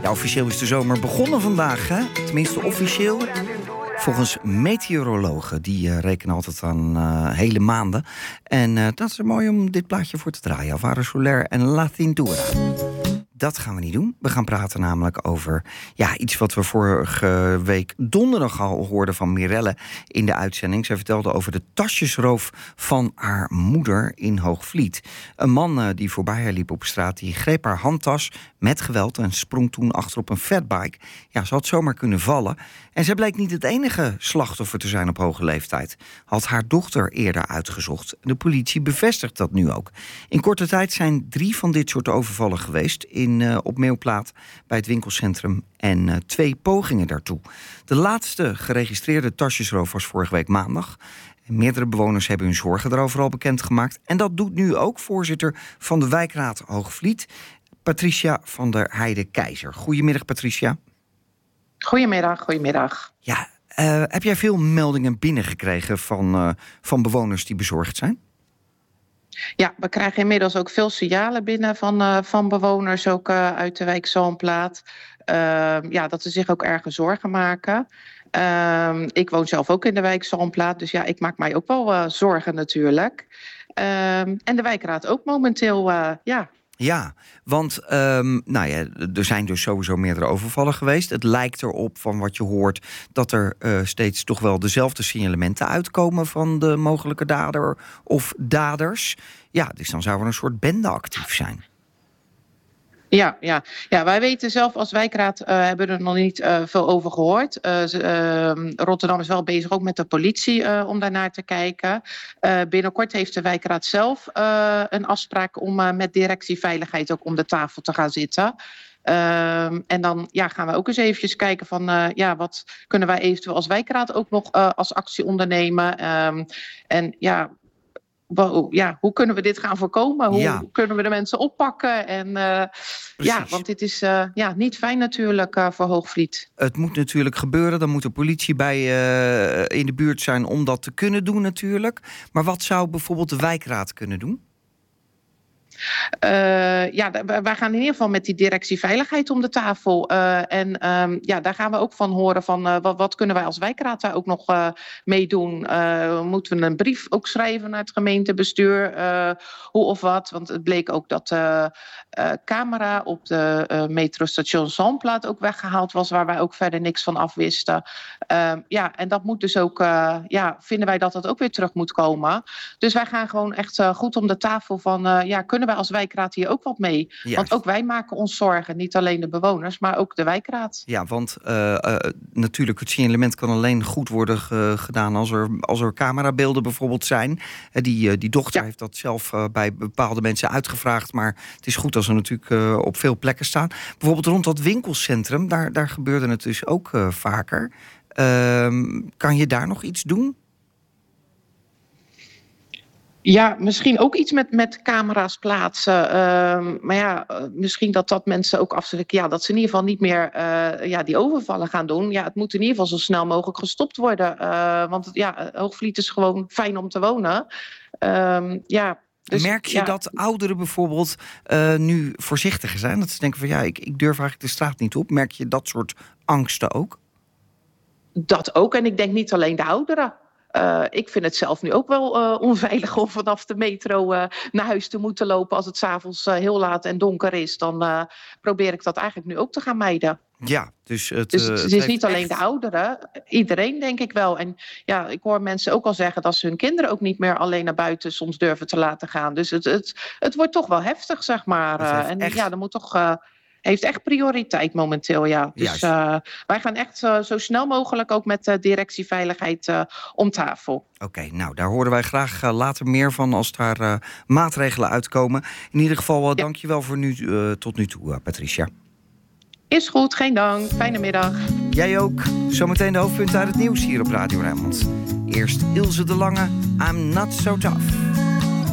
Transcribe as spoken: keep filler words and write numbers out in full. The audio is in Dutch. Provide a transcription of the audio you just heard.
Ja, officieel is de zomer begonnen vandaag, hè? Tenminste officieel. Volgens meteorologen, die uh, rekenen altijd aan uh, hele maanden. En uh, dat is mooi om dit plaatje voor te draaien. Alvaro Soler en La Cintura. Dat gaan we niet doen. We gaan praten namelijk over ja, iets wat we vorige week donderdag al hoorden van Mirelle in de uitzending. Zij vertelde over de tasjesroof van haar moeder in Hoogvliet. Een man uh, die voorbij haar liep op straat, die greep haar handtas met geweld en sprong toen achter op een fatbike. Ja, ze had zomaar kunnen vallen. En zij bleek niet het enige slachtoffer te zijn op hoge leeftijd. Had haar dochter eerder uitgezocht. De politie bevestigt dat nu ook. In korte tijd zijn drie van dit soort overvallen geweest in, uh, op Meelplaat bij het winkelcentrum en uh, twee pogingen daartoe. De laatste geregistreerde tasjesroof was vorige week maandag. Meerdere bewoners hebben hun zorgen daarover al bekendgemaakt. En dat doet nu ook voorzitter van de wijkraad Hoogvliet, Patricia van der Heijden-Keizer. Goedemiddag, Patricia. Goedemiddag, goedemiddag. Ja, uh, heb jij veel meldingen binnengekregen van, uh, van bewoners die bezorgd zijn? Ja, we krijgen inmiddels ook veel signalen binnen van, uh, van bewoners, ook uh, uit de wijk Zalmplaat. Uh, ja, dat ze zich ook ergens zorgen maken. Uh, ik woon zelf ook in de wijk Zalmplaat, dus ja, ik maak mij ook wel uh, zorgen natuurlijk. Uh, en de wijkraad ook momenteel, uh, ja... Ja, want um, nou ja, er zijn dus sowieso meerdere overvallen geweest. Het lijkt erop, van wat je hoort, dat er uh, steeds toch wel dezelfde signalementen uitkomen van de mogelijke dader of daders. Ja, dus dan zou er een soort bende actief zijn. Ja, ja. ja, wij weten zelf als wijkraad, uh, hebben er nog niet uh, veel over gehoord. Uh, uh, Rotterdam is wel bezig ook met de politie uh, om daarnaar te kijken. Uh, binnenkort heeft de wijkraad zelf uh, een afspraak om uh, met directie veiligheid ook om de tafel te gaan zitten. Uh, en dan ja, gaan we ook eens eventjes kijken van uh, ja, wat kunnen wij eventueel als wijkraad ook nog uh, als actie ondernemen. Um, en ja... Ja, hoe kunnen we dit gaan voorkomen? Hoe ja. kunnen we de mensen oppakken? En uh, ja, want dit is uh, ja, niet fijn natuurlijk uh, voor Hoogvliet. Het moet natuurlijk gebeuren. Dan moet de politie bij uh, in de buurt zijn om dat te kunnen doen natuurlijk. Maar wat zou bijvoorbeeld de wijkraad kunnen doen? Uh, ja, wij gaan in ieder geval met die directie veiligheid om de tafel. Uh, en um, ja, daar gaan we ook van horen van uh, wat, wat kunnen wij als wijkraad daar ook nog uh, mee doen. Uh, moeten we een brief ook schrijven naar het gemeentebestuur? Uh, hoe of wat? Want het bleek ook dat de uh, uh, camera op de uh, metrostation Zalmplaat ook weggehaald was, waar wij ook verder niks van afwisten. Uh, ja, en dat moet dus ook, uh, ja, vinden wij dat dat ook weer terug moet komen. Dus wij gaan gewoon echt uh, goed om de tafel van, uh, ja, kunnen wij als wijkraad hier ook wat mee? Juist. Want ook wij maken ons zorgen, niet alleen de bewoners, maar ook de wijkraad. Ja, want uh, uh, natuurlijk, het signalement kan alleen goed worden ge- gedaan als er, als er camerabeelden bijvoorbeeld zijn. Uh, die, uh, die dochter ja. heeft dat zelf uh, bij bepaalde mensen uitgevraagd, maar het is goed als er natuurlijk uh, op veel plekken staan. Bijvoorbeeld rond dat winkelcentrum, daar, daar gebeurde het dus ook uh, vaker. Uh, kan je daar nog iets doen? Ja, misschien ook iets met, met camera's plaatsen. Uh, maar ja, uh, misschien dat dat mensen ook afschrikken. Ja, dat ze in ieder geval niet meer uh, ja, die overvallen gaan doen. Ja, het moet in ieder geval zo snel mogelijk gestopt worden. Uh, want ja, Hoogvliet is gewoon fijn om te wonen. Uh, ja, dus, Merk je ja, dat ouderen bijvoorbeeld uh, nu voorzichtiger zijn? Dat ze denken van ja, ik, ik durf eigenlijk de straat niet op. Merk je dat soort angsten ook? Dat ook. En ik denk niet alleen de ouderen. Uh, ik vind het zelf nu ook wel uh, onveilig om vanaf de metro uh, naar huis te moeten lopen als het 's avonds uh, heel laat en donker is. Dan uh, probeer ik dat eigenlijk nu ook te gaan mijden. Ja, dus het, dus het, uh, het is niet alleen echt... de ouderen, iedereen denk ik wel. En ja, ik hoor mensen ook al zeggen dat ze hun kinderen ook niet meer alleen naar buiten soms durven te laten gaan. Dus het, het, het wordt toch wel heftig, zeg maar. Uh, en echt... ja, er moet toch... Uh, heeft echt prioriteit momenteel, ja. Dus uh, wij gaan echt uh, zo snel mogelijk ook met de directie veiligheid uh, om tafel. Oké, okay, nou, daar horen wij graag uh, later meer van als daar uh, maatregelen uitkomen. In ieder geval, uh, ja. dank je wel voor nu, uh, tot nu toe, uh, Patricia. Is goed, geen dank. Fijne middag. Jij ook. Zometeen de hoofdpunten uit het nieuws hier op Radio Rijnmond. Eerst Ilse de Lange, I'm Not So Tough.